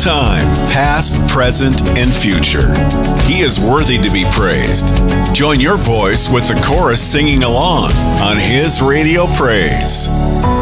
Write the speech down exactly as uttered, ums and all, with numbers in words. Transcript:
time, past, present, and future. He is worthy to be praised. Join your voice with the chorus singing along on His Radio Praise.